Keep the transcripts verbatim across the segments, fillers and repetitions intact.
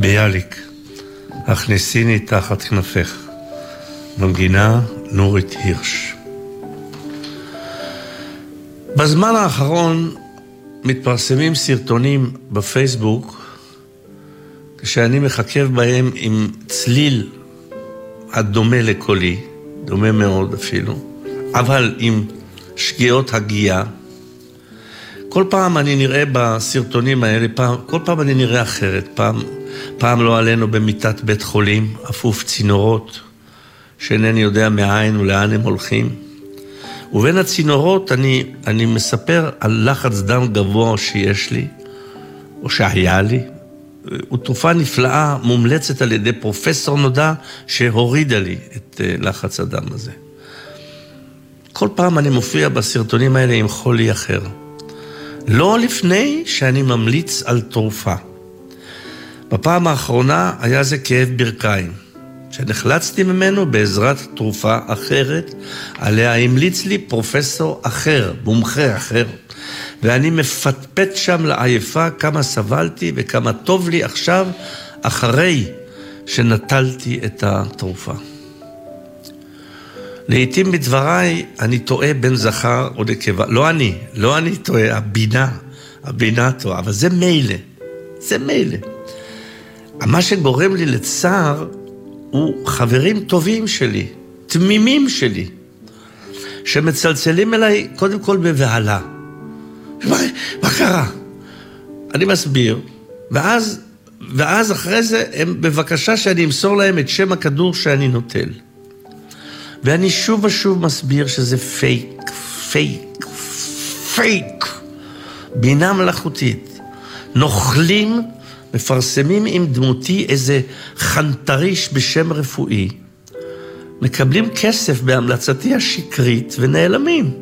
ביאליק, הכניסיני תחת כנפך. מנגינה נורית הירש. בזמן האחרון מתפרסמים סרטונים בפייסבוק כשאני מחכב בהם עם צליל הדומה לקולי, דומה מאוד אפילו, אבל עם שגיאות הגייה. כל פעם אני נראה בסרטונים האלה, פעם, כל פעם אני נראה אחרת. פעם, פעם לא עלינו במיטת בית חולים, אפוף צינורות, שאינני יודע מאין ולאן הם הולכים. ובין הצינורות אני, אני מספר על לחץ דם גבוה שיש לי, או שהיה לי. הוא תרופה נפלאה, מומלצת על ידי פרופסור נודע, שהורידה לי את לחץ הדם הזה. כל פעם אני מופיע בסרטונים האלה עם חולי אחר. לא לפני שאני ממליץ על תרופה. בפעם האחרונה היה זה כאב ברכיים, שנחלצתי ממנו בעזרת תרופה אחרת, עליה המליץ לי פרופסור אחר, מומחה אחר, ואני מפטפט שם לעייפה כמה סבלתי וכמה טוב לי עכשיו, אחרי שנטלתי את התרופה. לעתים בדבריי אני טועה בין זכר או נקבה. לא אני, לא אני טועה, הבינה, הבינה טועה, אבל זה מילא, זה מילא. מה שגורם לי לצער הוא חברים טובים שלי, תמימים שלי, שמצלצלים אליי קודם כל בבעלה. מה, מה קרה? אני מסביר, ואז, ואז אחרי זה הם בבקשה שאני אמסור להם את שם הכדור שאני נוטל. ואני שוב ושוב מסביר שזה פייק, פייק, פייק. בינה מלאכותית. נוכלים מפרסמים עם דמותי איזה חנטריש בשם רפואי. מקבלים כסף בהמלצתי השקרית ונעלמים.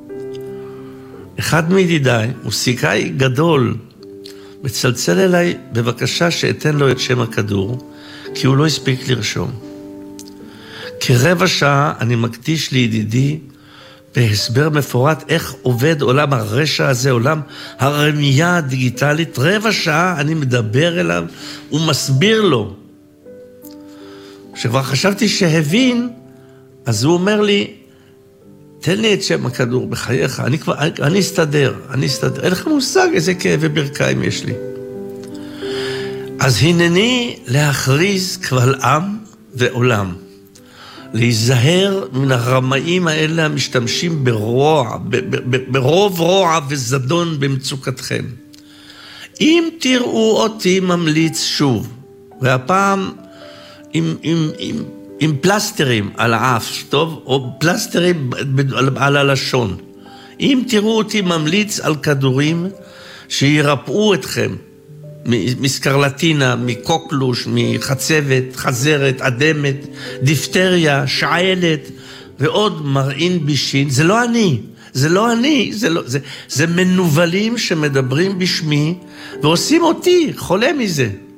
אחד מידידיי, מוסיקאי גדול, מצלצל אליי בבקשה שאתן לו את שם הכדור, כי הוא לא הספיק לרשום. כרבע שעה אני מקדיש לידידי בהסבר מפורט איך עובד עולם הרשע הזה, עולם הרמייה הדיגיטלית. רבע שעה אני מדבר אליו ומסביר לו. כשכבר חשבתי שהבין, אז הוא אומר לי, תן לי את שם הכדור בחייך, אני כבר, אני אסתדר, אני אסתדר. אין לך מושג איזה כאבי ברכיים יש לי. אז הנני להכריז קבל עם ועולם. להיזהר מן הרמאים האלה המשתמשים ברוע, ברוב רוע וזדון במצוקתכם. אם תראו אותי ממליץ שוב, והפעם עם, עם, עם, עם פלסטרים על האף, טוב? או פלסטרים על הלשון. אם תראו אותי ממליץ על כדורים שירפאו אתכם, מסקרלטינה, מקוקלוש, מחצבת, חזרת, אדמת, דיפטריה, שעלת, ועוד מרעין בישין. זה לא אני, זה לא אני, זה, לא, זה, זה מנובלים שמדברים בשמי, ועושים אותי חולה מזה.